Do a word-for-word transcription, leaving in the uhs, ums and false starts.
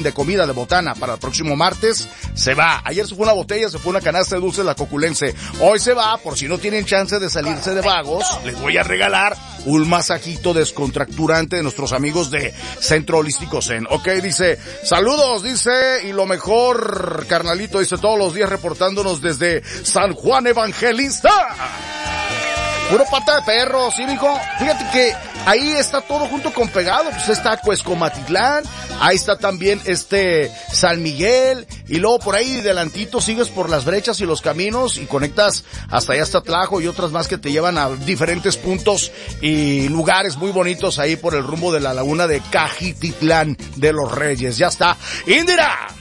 de comida de botana para el próximo martes, se va. Ayer se fue una botella, se fue una canasta de dulces la Coculense. Hoy se va, por si no tienen chance de salirse de vagos, les voy a regalar un masajito descontracturante de nuestros amigos de Centro Holístico Zen. Ok, dice, saludos, dice, y lo mejor, carnalito, dice, todos los días reportándonos desde San Juan Evangelista. Puro pata de perro, ¿sí, mijo? Fíjate que ahí está todo junto con pegado. Pues está Cuescomatitlán, ahí está también este San Miguel, y luego por ahí delantito sigues por las brechas y los caminos y conectas hasta allá hasta Tlajo y otras más que te llevan a diferentes puntos y lugares muy bonitos ahí por el rumbo de la laguna de Cajititlán de los Reyes. Ya está. Indira,